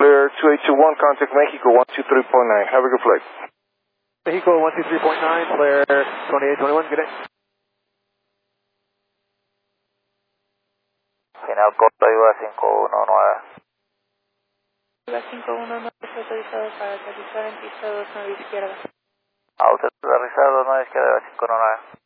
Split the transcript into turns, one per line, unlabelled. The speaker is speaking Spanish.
Clear 2821, contact Mexico 123.9. Have a good flight.
Mexico 123.9, clear 2821, good day.
Final Costa Iba 519.
Iba 519 es autorizado para aterrizar en pista 2 a la izquierda.
Autorizado 9 izquierda 519.